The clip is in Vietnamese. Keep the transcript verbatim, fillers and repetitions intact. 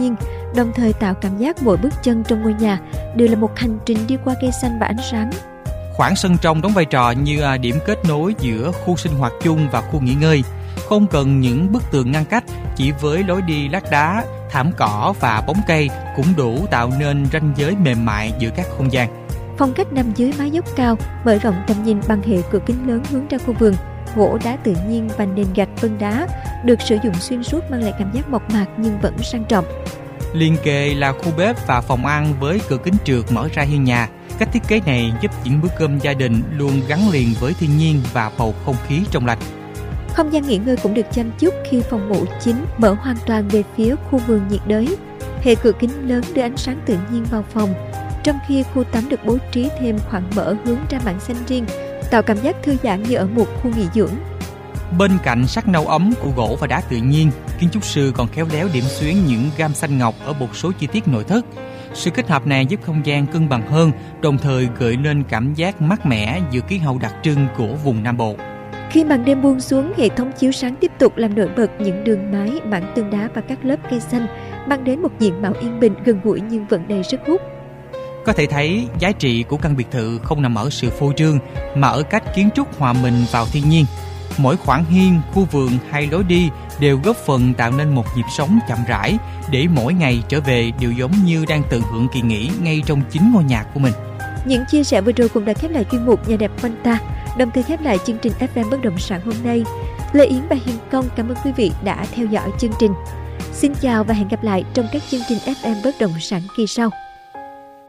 nhiên, đồng thời tạo cảm giác mỗi bước chân trong ngôi nhà đều là một hành trình đi qua cây xanh và ánh sáng. Khoảng sân trong đóng vai trò như điểm kết nối giữa khu sinh hoạt chung và khu nghỉ ngơi. Không cần những bức tường ngăn cách, chỉ với lối đi lát đá, thảm cỏ và bóng cây cũng đủ tạo nên ranh giới mềm mại giữa các không gian. Phong cách nằm dưới mái dốc cao, mở rộng tầm nhìn bằng hệ cửa kính lớn hướng ra khu vườn. Gỗ đá tự nhiên và nền gạch vân đá được sử dụng xuyên suốt mang lại cảm giác mộc mạc nhưng vẫn sang trọng. Liền kề là khu bếp và phòng ăn với cửa kính trượt mở ra hiên nhà. Cách thiết kế này giúp những bữa cơm gia đình luôn gắn liền với thiên nhiên và bầu không khí trong lành. Không gian nghỉ ngơi cũng được chăm chút khi phòng ngủ chính mở hoàn toàn về phía khu vườn nhiệt đới. Hệ cửa kính lớn đưa ánh sáng tự nhiên vào phòng, trong khi khu tắm được bố trí thêm khoảng mở hướng ra mảng xanh riêng, tạo cảm giác thư giãn như ở một khu nghỉ dưỡng. Bên cạnh sắc nâu ấm của gỗ và đá tự nhiên, kiến trúc sư còn khéo léo điểm xuyến những gam xanh ngọc ở một số chi tiết nội thất. Sự kết hợp này giúp không gian cân bằng hơn, đồng thời gợi lên cảm giác mát mẻ giữa khí hậu đặc trưng của vùng Nam Bộ. Khi màn đêm buông xuống, hệ thống chiếu sáng tiếp tục làm nổi bật những đường mái, mảng tường đá và các lớp cây xanh, mang đến một diện mạo yên bình, gần gũi nhưng vẫn đầy sức hút. Có thể thấy, giá trị của căn biệt thự không nằm ở sự phô trương, mà ở cách kiến trúc hòa mình vào thiên nhiên. Mỗi khoảng hiên, khu vườn hay lối đi đều góp phần tạo nên một nhịp sống chậm rãi, để mỗi ngày trở về đều giống như đang tận hưởng kỳ nghỉ ngay trong chính ngôi nhà của mình. Những chia sẻ vừa rồi cũng đã khép lại chuyên mục Nhà đẹp quanh ta, đồng thời khép lại chương trình ép em Bất động sản hôm nay. Lê Yến và Hiền Công cảm ơn quý vị đã theo dõi chương trình. Xin chào và hẹn gặp lại trong các chương trình ép em Bất động sản kỳ sau.